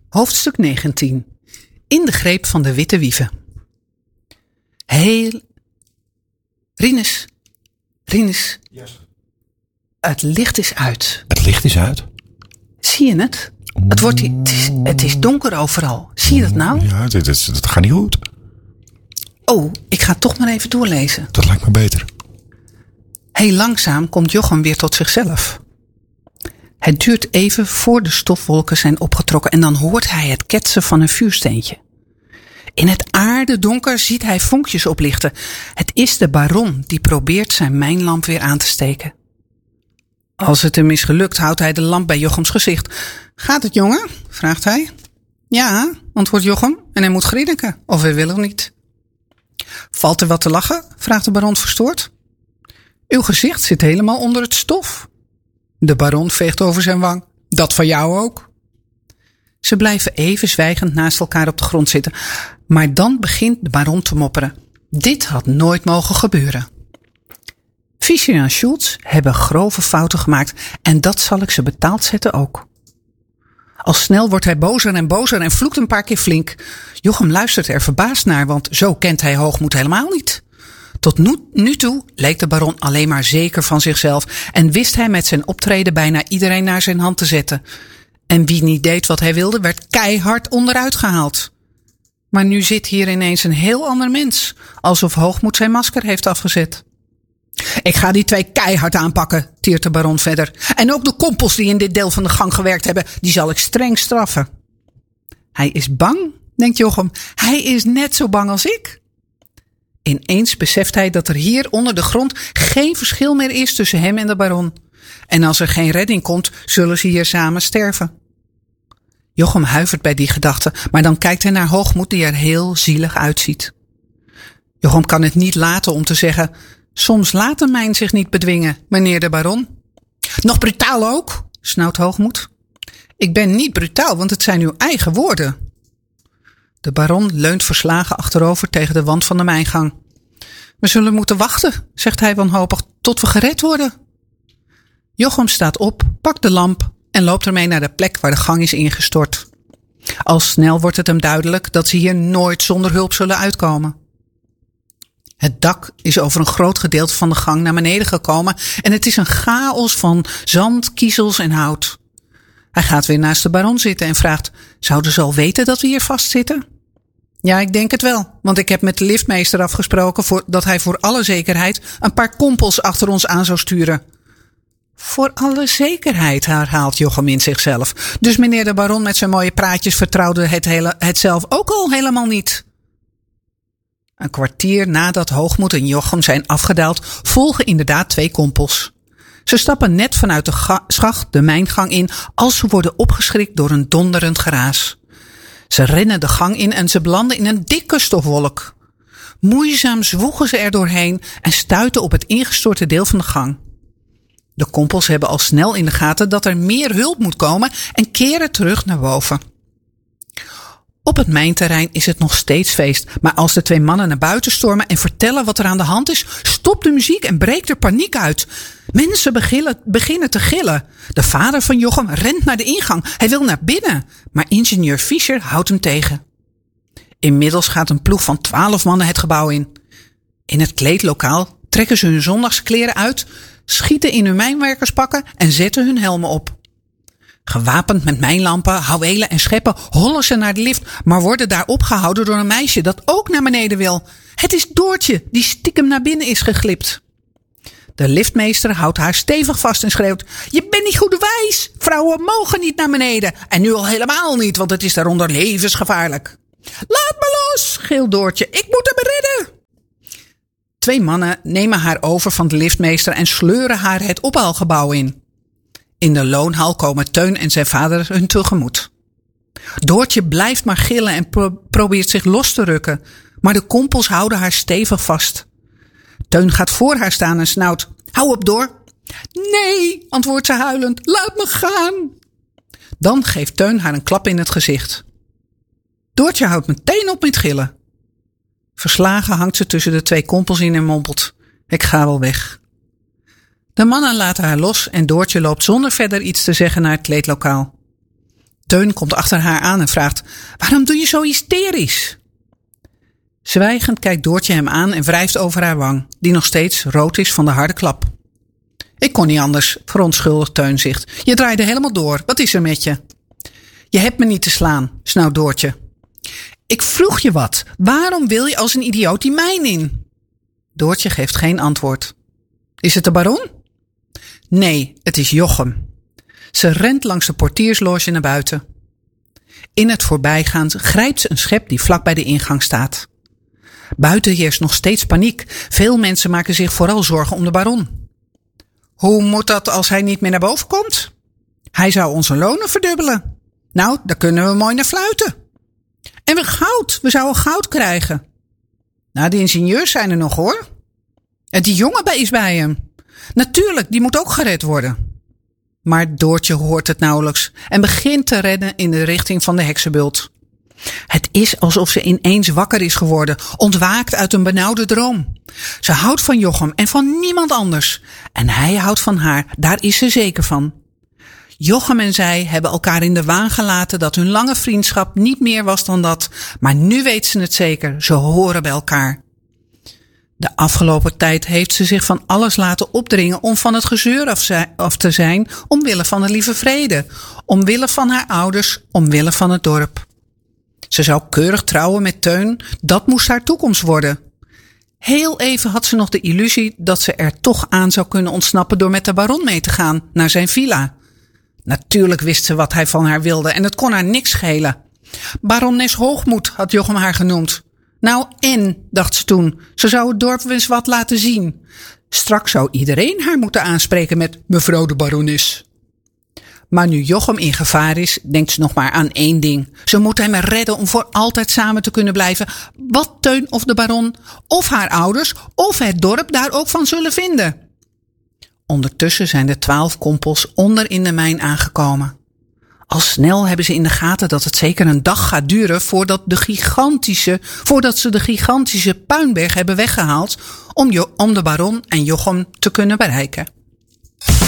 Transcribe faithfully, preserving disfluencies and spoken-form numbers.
Hoofdstuk negentien. In de greep van de witte wieven. Heel... Rinus. Rinus. Yes. Het licht is uit. Het licht is uit? Zie je het? Het, wordt, het, is, het is donker overal. Zie je dat nou? Ja, het, het, het gaat niet goed. Oh, ik ga toch maar even doorlezen. Dat lijkt me beter. Heel langzaam komt Jochem weer tot zichzelf. Het duurt even voor de stofwolken zijn opgetrokken en dan hoort hij het ketsen van een vuursteentje. In het aardedonker ziet hij vonkjes oplichten. Het is de baron die probeert zijn mijnlamp weer aan te steken. Als het hem is gelukt, houdt hij de lamp bij Jochems gezicht. Gaat het, jongen? Vraagt hij. Ja, antwoordt Jochem en hij moet grinniken, of hij wil of niet. Valt er wat te lachen? Vraagt de baron verstoord. Uw gezicht zit helemaal onder het stof. De baron veegt over zijn wang. Dat van jou ook. Ze blijven even zwijgend naast elkaar op de grond zitten. Maar dan begint de baron te mopperen. Dit had nooit mogen gebeuren. Fischer en Schultz hebben grove fouten gemaakt. En dat zal ik ze betaald zetten ook. Al snel wordt hij bozer en bozer en vloekt een paar keer flink. Jochem luistert er verbaasd naar, want zo kent hij hoogmoed helemaal niet. Tot nu, nu toe leek de baron alleen maar zeker van zichzelf en wist hij met zijn optreden bijna iedereen naar zijn hand te zetten. En wie niet deed wat hij wilde, werd keihard onderuit gehaald. Maar nu zit hier ineens een heel ander mens, alsof hoogmoed zijn masker heeft afgezet. Ik ga die twee keihard aanpakken, tiert de baron verder. En ook de kompels die in dit deel van de gang gewerkt hebben, die zal ik streng straffen. Hij is bang, denkt Jochem. Hij is net zo bang als ik. Ineens beseft hij dat er hier onder de grond geen verschil meer is tussen hem en de baron. En als er geen redding komt, zullen ze hier samen sterven. Jochem huivert bij die gedachte, maar dan kijkt hij naar hoogmoed die er heel zielig uitziet. Jochem kan het niet laten om te zeggen, soms laat een mijn zich niet bedwingen, meneer de baron. Nog brutaal ook, snauwt hoogmoed. Ik ben niet brutaal, want het zijn uw eigen woorden. De baron leunt verslagen achterover tegen de wand van de mijngang. We zullen moeten wachten, zegt hij wanhopig, tot we gered worden. Jochem staat op, pakt de lamp en loopt ermee naar de plek waar de gang is ingestort. Al snel wordt het hem duidelijk dat ze hier nooit zonder hulp zullen uitkomen. Het dak is over een groot gedeelte van de gang naar beneden gekomen en het is een chaos van zand, kiezels en hout. Hij gaat weer naast de baron zitten en vraagt, zouden ze al weten dat we hier vastzitten? Ja, ik denk het wel, want ik heb met de liftmeester afgesproken voor, dat hij voor alle zekerheid een paar kompels achter ons aan zou sturen. Voor alle zekerheid, herhaalt Jochem in zichzelf. Dus meneer de baron met zijn mooie praatjes vertrouwde het, hele, het zelf ook al helemaal niet. Een kwartier nadat hoogmoed en Jochem zijn afgedaald, volgen inderdaad twee kompels. Ze stappen net vanuit de ga- schacht de mijngang in als ze worden opgeschrikt door een donderend geraas. Ze rennen de gang in en ze belanden in een dikke stofwolk. Moeizaam zwoegen ze er doorheen en stuiten op het ingestorte deel van de gang. De kompels hebben al snel in de gaten dat er meer hulp moet komen en keren terug naar boven. Op het mijnterrein is het nog steeds feest, maar als de twee mannen naar buiten stormen en vertellen wat er aan de hand is, stopt de muziek en breekt er paniek uit. Mensen beginnen, beginnen te gillen. De vader van Jochem rent naar de ingang. Hij wil naar binnen, maar ingenieur Fischer houdt hem tegen. Inmiddels gaat een ploeg van twaalf mannen het gebouw in. In het kleedlokaal trekken ze hun zondagskleren uit, schieten in hun mijnwerkerspakken en zetten hun helmen op. Gewapend met mijnlampen, houwelen en scheppen hollen ze naar de lift, maar worden daar opgehouden door een meisje dat ook naar beneden wil. Het is Doortje, die stiekem naar binnen is geglipt. De liftmeester houdt haar stevig vast en schreeuwt, je bent niet goed wijs, vrouwen mogen niet naar beneden. En nu al helemaal niet, want het is daaronder levensgevaarlijk. Laat me los, gilt Doortje, ik moet hem redden. Twee mannen nemen haar over van de liftmeester en sleuren haar het ophaalgebouw in. In de loonhal komen Teun en zijn vader hun tegemoet. Doortje blijft maar gillen en pro- probeert zich los te rukken, maar de kompels houden haar stevig vast. Teun gaat voor haar staan en snauwt, hou op Door. Nee, antwoordt ze huilend, laat me gaan. Dan geeft Teun haar een klap in het gezicht. Doortje houdt meteen op met gillen. Verslagen hangt ze tussen de twee kompels in en mompelt, ik ga wel weg. De mannen laten haar los en Doortje loopt zonder verder iets te zeggen naar het kleedlokaal. Teun komt achter haar aan en vraagt: waarom doe je zo hysterisch? Zwijgend kijkt Doortje hem aan en wrijft over haar wang, die nog steeds rood is van de harde klap. Ik kon niet anders, verontschuldigt Teun zich. Je draaide helemaal door. Wat is er met je? Je hebt me niet te slaan, snauwt Doortje. Ik vroeg je wat. Waarom wil je als een idioot die mijn in? Doortje geeft geen antwoord. Is het de baron? Nee, het is Jochem. Ze rent langs de portiersloge naar buiten. In het voorbijgaan grijpt ze een schep die vlak bij de ingang staat. Buiten heerst nog steeds paniek. Veel mensen maken zich vooral zorgen om de baron. Hoe moet dat als hij niet meer naar boven komt? Hij zou onze lonen verdubbelen. Nou, daar kunnen we mooi naar fluiten. En we goud, we zouden goud krijgen. Nou, de ingenieurs zijn er nog hoor. En die jongen bij is bij hem. Natuurlijk, die moet ook gered worden. Maar Doortje hoort het nauwelijks en begint te rennen in de richting van de heksenbult. Het is alsof ze ineens wakker is geworden, ontwaakt uit een benauwde droom. Ze houdt van Jochem en van niemand anders. En hij houdt van haar, daar is ze zeker van. Jochem en zij hebben elkaar in de waan gelaten dat hun lange vriendschap niet meer was dan dat. Maar nu weet ze het zeker, ze horen bij elkaar. De afgelopen tijd heeft ze zich van alles laten opdringen om van het gezeur af te zijn, omwille van de lieve vrede, omwille van haar ouders, omwille van het dorp. Ze zou keurig trouwen met Teun, dat moest haar toekomst worden. Heel even had ze nog de illusie dat ze er toch aan zou kunnen ontsnappen door met de baron mee te gaan naar zijn villa. Natuurlijk wist ze wat hij van haar wilde en het kon haar niks schelen. Barones Hoogmoed had Jochem haar genoemd. Nou en, dacht ze toen, ze zou het dorp eens wat laten zien. Straks zou iedereen haar moeten aanspreken met mevrouw de barones. Maar nu Jochem in gevaar is, denkt ze nog maar aan één ding. Ze moet hem redden om voor altijd samen te kunnen blijven. Wat Teun of de baron, of haar ouders, of het dorp daar ook van zullen vinden. Ondertussen zijn de twaalf kompels onder in de mijn aangekomen. Al snel hebben ze in de gaten dat het zeker een dag gaat duren voordat, de gigantische, voordat ze de gigantische puinberg hebben weggehaald om, jo- om de baron en Jochem te kunnen bereiken.